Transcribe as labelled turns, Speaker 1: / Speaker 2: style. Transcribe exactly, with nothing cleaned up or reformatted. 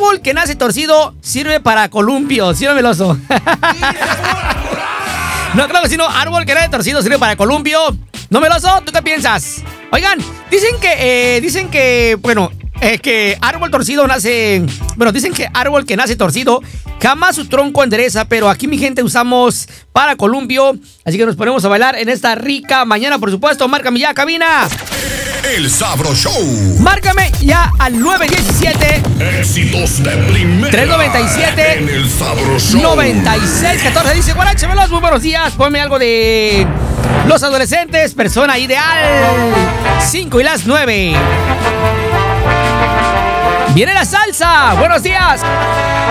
Speaker 1: árbol que nace torcido sirve para columpio. ¿Sí o no, Meloso? No, claro que sí, no. Árbol que nace torcido sirve para columpio. ¿No, Meloso? ¿Tú qué piensas? Oigan, dicen que, eh, dicen que, bueno, eh, que árbol torcido nace... Bueno, dicen que árbol que nace torcido jamás su tronco endereza, pero aquí, mi gente, usamos para columpio. Así que nos ponemos a bailar en esta rica mañana, por supuesto. Márcame ya, cabina.
Speaker 2: El Sabro Show.
Speaker 1: Márcame ya al nueve diecisiete
Speaker 2: Éxitos de primera.
Speaker 1: tres noventa y siete
Speaker 2: En el Sabro Show.
Speaker 1: noventa y seis catorce. Dice Guarache Veloz, muy buenos días. Ponme algo de Los Adolescentes, Persona Ideal. cinco y las nueve. Viene la salsa. Buenos días.